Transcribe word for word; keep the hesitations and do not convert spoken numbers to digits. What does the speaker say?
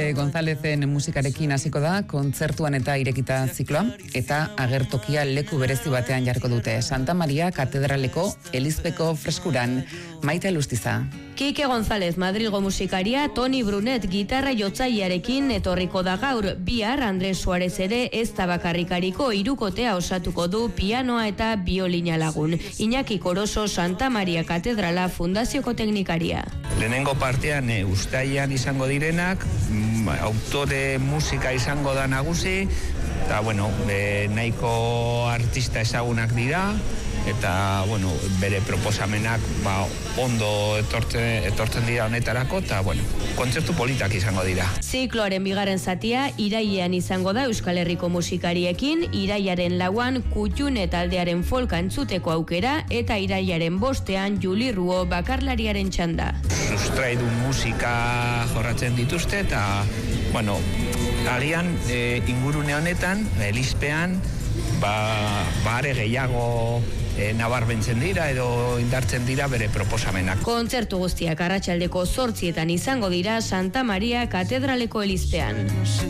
Quique Gonzalezen musikarekin hasiko da, kontzertuan eta irekita zikloa, eta agertokia leku berezi batean jarko dute. Santa Maria Katedraleko Elizpeko freskuran. Maite Lustiza. Quique González, Madrilgo musikaria, Toni Brunet gitarra jotzailearekin etorriko da gaur. Bihar Andres Suarez ere ez da bakarrikariko hirukotea osatuko du pianoa eta biolina lagun. Iñaki Koroso, Santa Maria Katedrala fundazioko teknikaria. Lehenengo partean e, ustaian izango direnak, m, autore musika izango da nagusi, eta bueno, e, nahiko artista ezagunak dira, eta bueno, bere proposamenak ba, ondo etortzen, etortzen dira honetarako, eta bueno, kontzertu politak izango dira. Zikloaren bigarren zatia irailean izango da Euskal Herriko musikariekin, irailaren lauan Kutxune taldearen folka entzuteko aukera, eta irailaren bostean Juli Ruo bakarlariaren txanda. Sustraidun musika jorratzen dituzte, eta bueno, agian e, ingurune honetan, Elizpean, ba, bare gehiago e, nabarmentzen dira edo indartzen dira bere proposamenak. Kontzertu guztiak arratsaldeko zortzietan izango dira Santa Maria Katedraleko Elizpean.